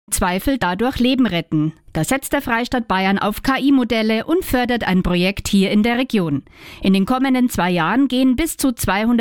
Zweifel dadurch Leben retten. Da setzt der Freistaat Bayern auf KI-Modelle und fördert ein Projekt hier in der Region. In den kommenden 2 Jahren gehen bis zu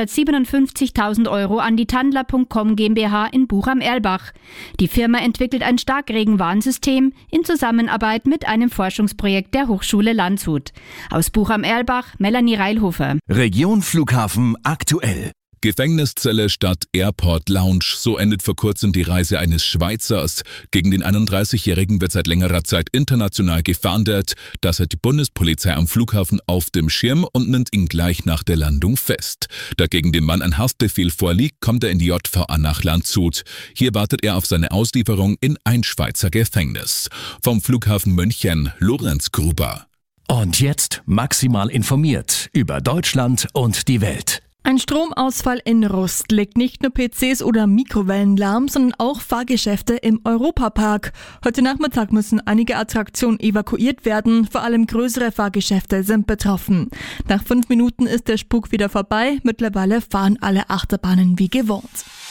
257.000 Euro an die Tandler.com GmbH in Buch am Erlbach. Die Firma entwickelt ein Starkregenwarnsystem in Zusammenarbeit mit einem Forschungsprojekt der Hochschule Landshut. Aus Buch am Erlbach, Melanie Reilhofer. Region Flughafen aktuell. Gefängniszelle statt Airport Lounge, so endet vor kurzem die Reise eines Schweizers. Gegen den 31-Jährigen wird seit längerer Zeit international gefahndet. Das hat die Bundespolizei am Flughafen auf dem Schirm und nimmt ihn gleich nach der Landung fest. Da gegen den Mann ein Haftbefehl vorliegt, kommt er in die JVA nach Landshut. Hier wartet er auf seine Auslieferung in ein Schweizer Gefängnis. Vom Flughafen München, Lorenz Gruber. Und jetzt maximal informiert über Deutschland und die Welt. Ein Stromausfall in Rust legt nicht nur PCs oder Mikrowellen lahm, sondern auch Fahrgeschäfte im Europapark. Heute Nachmittag müssen einige Attraktionen evakuiert werden, vor allem größere Fahrgeschäfte sind betroffen. Nach 5 Minuten ist der Spuk wieder vorbei, mittlerweile fahren alle Achterbahnen wie gewohnt.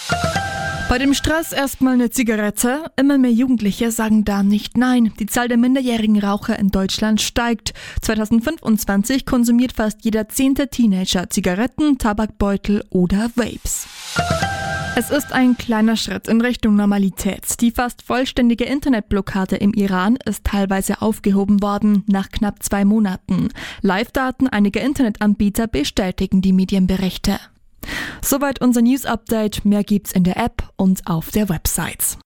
Bei dem Stress erstmal eine Zigarette. Immer mehr Jugendliche sagen da nicht nein. Die Zahl der minderjährigen Raucher in Deutschland steigt. 2025 konsumiert fast jeder 10. Teenager Zigaretten, Tabakbeutel oder Vapes. Es ist ein kleiner Schritt in Richtung Normalität. Die fast vollständige Internetblockade im Iran ist teilweise aufgehoben worden, nach knapp 2 Monaten. Live-Daten einiger Internetanbieter bestätigen die Medienberichte. Soweit unser News-Update. Mehr gibt's in der App und auf der Website.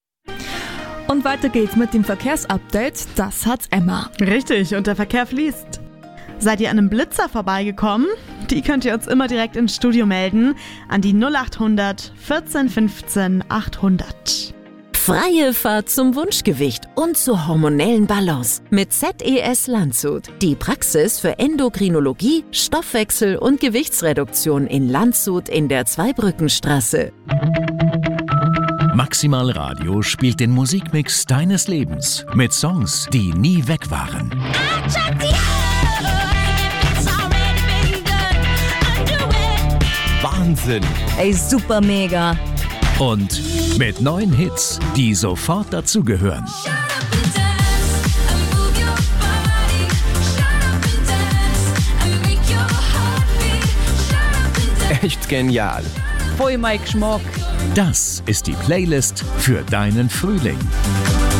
Und weiter geht's mit dem Verkehrsupdate. Das hat Emma. Richtig, und der Verkehr fließt. Seid ihr an einem Blitzer vorbeigekommen? Die könnt ihr uns immer direkt ins Studio melden an die 0800 14 15 800. Freie Fahrt zum Wunschgewicht und zur hormonellen Balance mit ZES Landshut. Die Praxis für Endokrinologie, Stoffwechsel und Gewichtsreduktion in Landshut in der Zweibrückenstraße. Maximal Radio spielt den Musikmix deines Lebens mit Songs, die nie weg waren. Wahnsinn! Ey, super mega! Und mit neuen Hits, die sofort dazugehören. Echt genial. Voll mein Geschmack. Das ist die Playlist für deinen Frühling.